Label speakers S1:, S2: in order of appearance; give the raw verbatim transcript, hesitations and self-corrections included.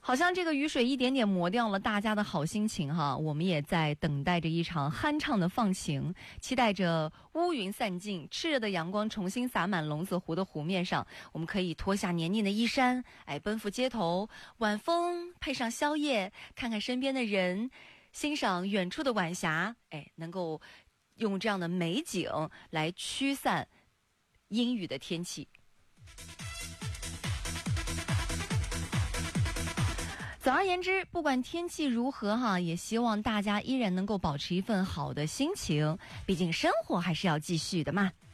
S1: 好像这个雨水一点点磨掉了大家的好心情哈，我们也在等待着一场酣畅的放晴，期待着乌云散尽，炽热的阳光重新洒满龙子湖的湖面上，我们可以脱下黏腻的衣衫，哎，奔赴街头，晚风配上宵夜，看看身边的人，欣赏远处的晚霞，哎，能够用这样的美景来驱散阴雨的天气。总而言之，不管天气如何哈，也希望大家依然能够保持一份好的心情，毕竟生活还是要继续的嘛。